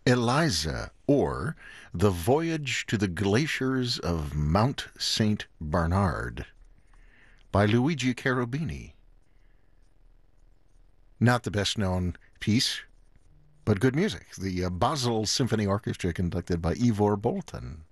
Eliza, or The Voyage to the Glaciers of Mount St. Bernard by Luigi Cherubini. Not the best known piece, but good music. The Basel Symphony Orchestra, conducted by Ivor Bolton.